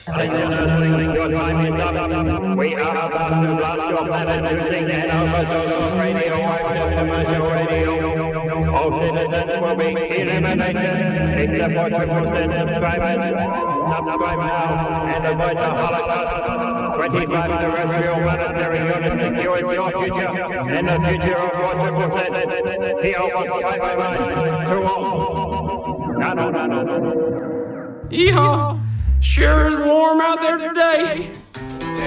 Your time is up. We are about to blast your planet using an overdose radio and commercial radio. All citizens will be eliminated except for 2% subscribers. Subscribe now and avoid the Holocaust. 25 terrestrial monetary units secures your future and the future of your 2%. Here what's 5 to all. No. Yeehaw! Sure is warm out there today.